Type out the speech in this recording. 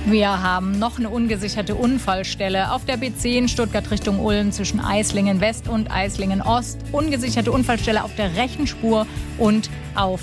Wir haben noch eine ungesicherte Unfallstelle auf der B10 Stuttgart Richtung Ulm zwischen Eislingen West und Eislingen Ost. Ungesicherte Unfallstelle auf der rechten Spur und auf